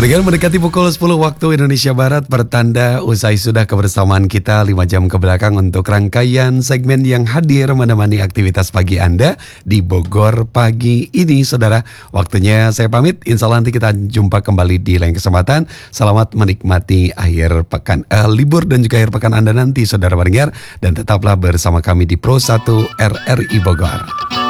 Dengan mendekati pukul 10 waktu Indonesia Barat, pertanda usai sudah kebersamaan kita 5 jam ke belakang untuk rangkaian segmen yang hadir menemani aktivitas pagi Anda di Bogor pagi ini, saudara. Waktunya saya pamit, insya Allah nanti kita jumpa kembali di lain kesempatan. Selamat menikmati akhir pekan, libur dan juga akhir pekan Anda nanti, saudara pendengar. Dan tetaplah bersama kami di Pro 1 RRI Bogor.